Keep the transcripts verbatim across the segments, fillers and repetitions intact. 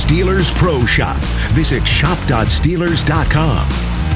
Steelers Pro Shop. Visit shop dot steelers dot com.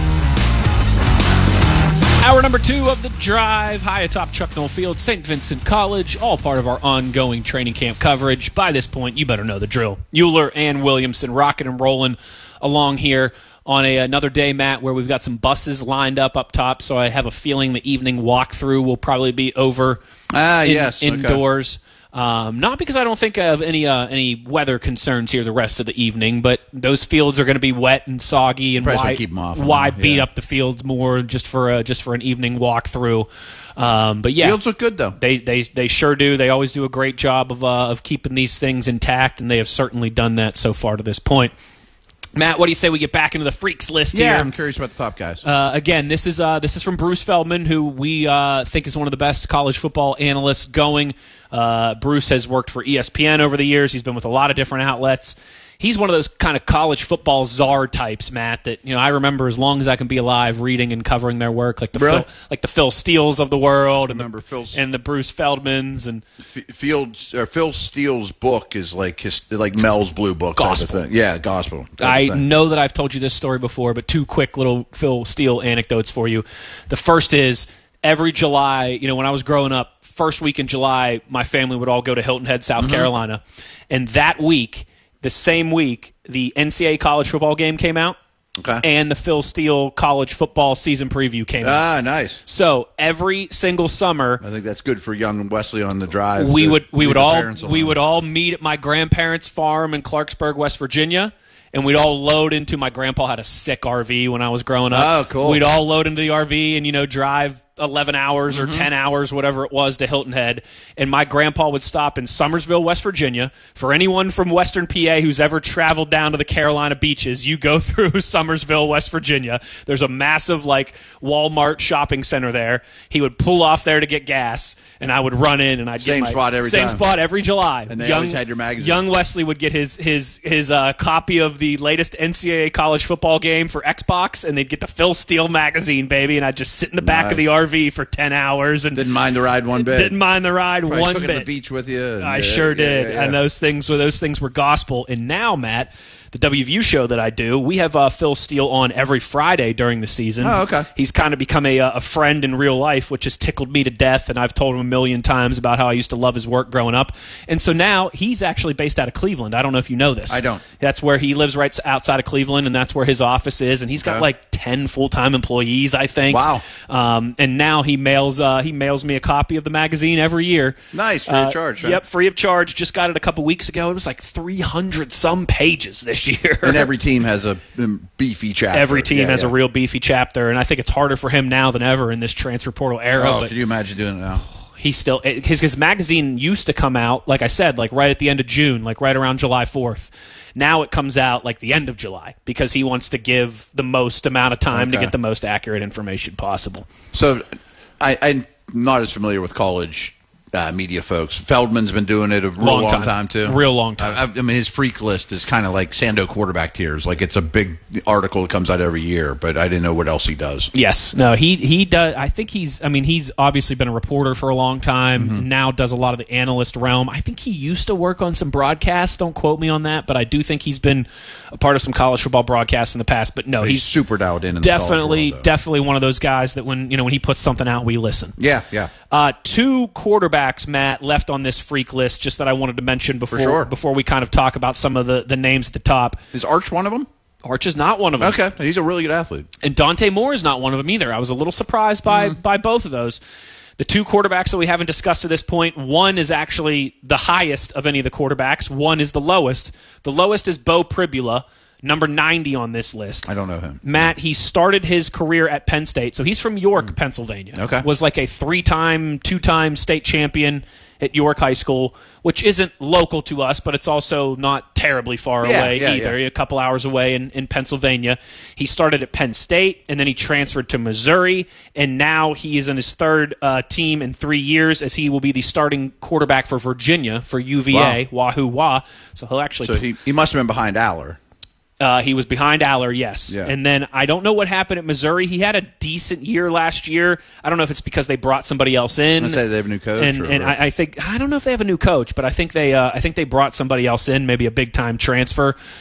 Hour number two of The Drive, high atop Chuck Noll Field, Saint Vincent College, all part of our ongoing training camp coverage. By this point, you better know the drill. Euler and Williamson rocking and rolling along here on a, another day, Matt, where we've got some buses lined up up top, so I have a feeling the evening walkthrough will probably be over ah, in, yes. indoors. Okay. Um, not because I don't think I have any uh, any weather concerns here the rest of the evening, but those fields are going to be wet and soggy, and why, keep them off why them. beat yeah. up the fields more just for a, just for an evening walkthrough? Um, but yeah, fields look good though. They they they sure do. They always do a great job of uh, of keeping these things intact, and they have certainly done that so far to this point. Matt, what do you say we get back into the freaks list yeah, here? I'm curious about the top guys. Uh, again, this is uh, this is from Bruce Feldman, who we uh, think is one of the best college football analysts going. Uh, Bruce has worked for E S P N over the years. He's been with a lot of different outlets. He's one of those kind of college football czar types, Matt, that you know I remember as long as I can be alive reading and covering their work, like the really? Phil, like the Phil Steele's of the world, and remember the, Phil's, and the Bruce Feldmans, and F- Fields or Phil Steele's book is like his like Mel's Blue Book gospel. Type of thing. Yeah, gospel. I know that I've told you this story before, but two quick little Phil Steele anecdotes for you. The first is every July, you know, when I was growing up, first week in July, my family would all go to Hilton Head, South mm-hmm. Carolina, and that week. The same week, the N C double A college football game came out, okay. and the Phil Steele college football season preview came ah, out. Ah, nice. So every single summer, I think that's good for young Wesley on the drive. We would we would all we alone. would all meet at my grandparents' farm in Clarksburg, West Virginia. And we'd all load into, my grandpa had a sick R V when I was growing up. Oh, cool. We'd all load into the R V and, you know, drive eleven hours or mm-hmm. ten hours, whatever it was, to Hilton Head. And my grandpa would stop in Summersville, West Virginia. For anyone from Western P A who's ever traveled down to the Carolina beaches, you go through Summersville, West Virginia. There's a massive, like, Walmart shopping center there. He would pull off there to get gas, and I would run in, and I'd same get my spot every same time. spot every July. And they young, always had your magazine. Young Wesley would get his his his uh, copy of the latest N C double A college football game for Xbox, and they'd get the Phil Steele magazine, baby, and I'd just sit in the back nice. of the R V for ten hours and didn't mind the ride one bit. Didn't mind the ride Probably one took bit. it to the beach with you. And, I uh, sure yeah, did, yeah, yeah. and those things were those things were gospel. And now, Matt, the W V U show that I do, we have uh, Phil Steele on every Friday during the season. Oh, okay. He's kind of become a, a friend in real life, which has tickled me to death, and I've told him a million times about how I used to love his work growing up. And so now he's actually based out of Cleveland. I don't know if you know this. I don't. That's where he lives, right outside of Cleveland, and that's where his office is. And he's got Okay. like ten full-time employees, I think. Wow. Um, and now he mails uh, he mails me a copy of the magazine every year. Nice, free Uh, of charge. Huh? Yep, free of charge. Just got it a couple weeks ago. It was like three hundred some pages this year. And every team has a um, beefy chapter. Every team yeah, has yeah. a real beefy chapter, and I think it's harder for him now than ever in this transfer portal era. Oh, but can you imagine doing it now? he still his his magazine used to come out, like I said, like right at the end of June, like right around July fourth. Now it comes out like the end of July because he wants to give the most amount of time Okay. to get the most accurate information possible. So I, I'm not as familiar with college uh, media folks. Feldman's been doing it a real Long long, time. time. too. Real long time. I, I mean, his freak list is kind of like Sando quarterback tiers. Like it's a big article that comes out every year, but I didn't know what else he does. Yes. No, he he does. I think he's, I mean, he's obviously been a reporter for a long time, Mm-hmm. and now does a lot of the analyst realm. I think he used to work on some broadcasts. Don't quote me on that, but I do think he's been a part of some college football broadcasts in the past. But no, He's, he's super dialed in. in definitely, the college world, though. definitely one of those guys that when, you know, when he puts something out, we listen. Yeah, yeah. Uh, two quarterbacks, Matt, left on this freak list just that I wanted to mention before sure. before we kind of talk about some of the, the names at the top. Is Arch one of them? Arch is not one of them. Okay, he's a really good athlete. And Dante Moore is not one of them either. I was a little surprised by, Mm-hmm. by both of those. The two quarterbacks that we haven't discussed to this point, one is actually the highest of any of the quarterbacks. One is the lowest. The lowest is Bo Pribula, number ninety on this list. I don't know him. Matt, he started his career at Penn State. So he's from York, Pennsylvania. Okay. Was like a three-time, two-time state champion at York High School, which isn't local to us, but it's also not terribly far Yeah, away yeah, either, yeah. a couple hours away in, in Pennsylvania. He started at Penn State, and then he transferred to Missouri, and now he is in his third uh, team in three years as he will be the starting quarterback for Virginia for U V A, Wow. Wahoo Wah. So he'll actually So he, he must have been behind Aller. Uh, he was behind Aller, yes. Yeah. And then I don't know what happened at Missouri. He had a decent year last year. I don't know if it's because they brought somebody else in. I say they have a new coach. And, or, and I, I think I don't know if they have a new coach, but I think they uh, I think they brought somebody else in, maybe a big time transfer.